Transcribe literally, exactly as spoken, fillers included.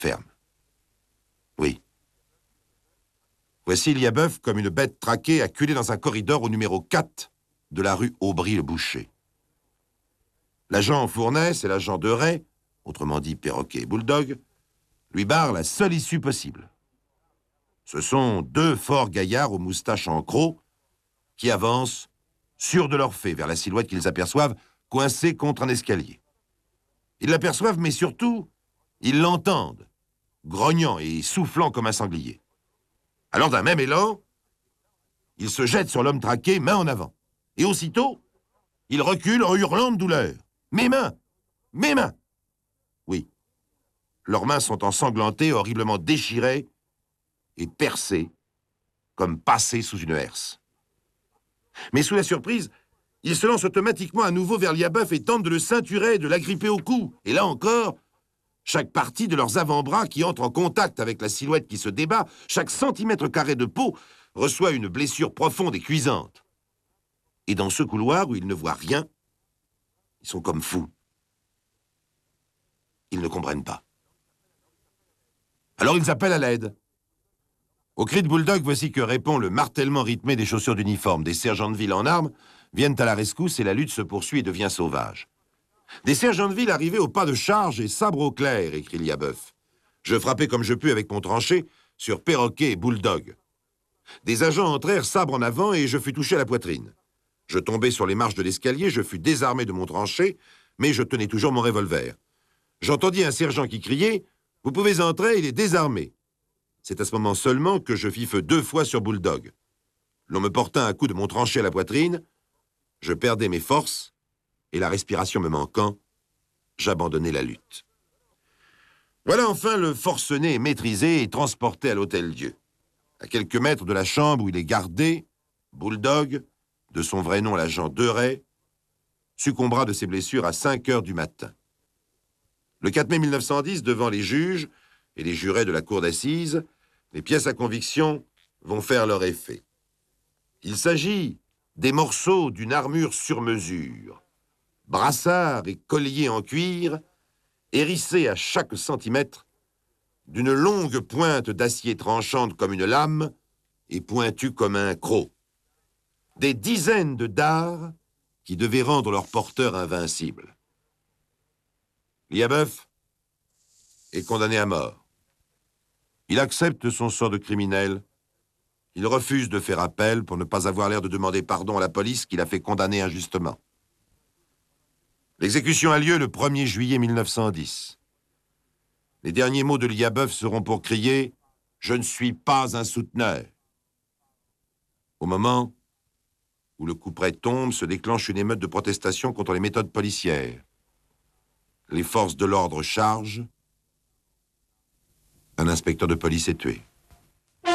ferme. Oui. Voici Liabeuf comme une bête traquée acculée dans un corridor au numéro quatre de la rue Aubry-le-Boucher. L'agent Fournès et l'agent Deray, autrement dit Perroquet et Bulldog, lui barrent la seule issue possible. Ce sont deux forts gaillards aux moustaches en croc qui avancent, sûrs de leur fait, vers la silhouette qu'ils aperçoivent coincée contre un escalier. Ils l'aperçoivent, mais surtout, ils l'entendent, grognant et soufflant comme un sanglier. Alors d'un même élan, ils se jettent sur l'homme traqué, main en avant. Et aussitôt, ils reculent en hurlant de douleur. « Mes mains! Mes mains !» Oui, leurs mains sont ensanglantées, horriblement déchirées et percées, comme passées sous une herse. Mais sous la surprise, ils se lancent automatiquement à nouveau vers Liabeuf et tentent de le ceinturer, de l'agripper au cou. Et là encore, chaque partie de leurs avant-bras qui entre en contact avec la silhouette qui se débat, chaque centimètre carré de peau reçoit une blessure profonde et cuisante. Et dans ce couloir où ils ne voient rien, ils sont comme fous. Ils ne comprennent pas. Alors ils appellent à l'aide. Au cri de Bulldog, voici que répond le martèlement rythmé des chaussures d'uniforme. Des sergents de ville en armes viennent à la rescousse et la lutte se poursuit et devient sauvage. Des sergents de ville arrivés au pas de charge et sabre au clair, écrit Liabeuf. Je frappais comme je pus avec mon tranché sur Perroquet et Bulldog. Des agents entrèrent sabre en avant et je fus touché à la poitrine. Je tombai sur les marches de l'escalier, je fus désarmé de mon tranché, mais je tenais toujours mon revolver. J'entendis un sergent qui criait « Vous pouvez entrer, il est désarmé ». C'est à ce moment seulement que je fis feu deux fois sur Bulldog. L'on me porta un coup de mon tranché à la poitrine, je perdais mes forces, et la respiration me manquant, j'abandonnai la lutte. Voilà enfin le forcené maîtrisé et transporté à l'Hôtel-Dieu. À quelques mètres de la chambre où il est gardé, Bulldog, de son vrai nom l'agent Deray, succombera de ses blessures à cinq heures du matin. Le quatre mai mille neuf cent dix, devant les juges et les jurés de la cour d'assises, les pièces à conviction vont faire leur effet. Il s'agit des morceaux d'une armure sur mesure, brassards et colliers en cuir, hérissés à chaque centimètre d'une longue pointe d'acier tranchante comme une lame et pointue comme un croc. Des dizaines de dards qui devaient rendre leur porteur invincible. Liabeuf est condamné à mort. Il accepte son sort de criminel. Il refuse de faire appel pour ne pas avoir l'air de demander pardon à la police qui l'a fait condamner injustement. L'exécution a lieu le premier juillet mille neuf cent dix. Les derniers mots de Liabeuf seront pour crier « Je ne suis pas un souteneur ». Au moment où le couperet tombe, se déclenche une émeute de protestation contre les méthodes policières. Les forces de l'ordre chargent. Un inspecteur de police est tué.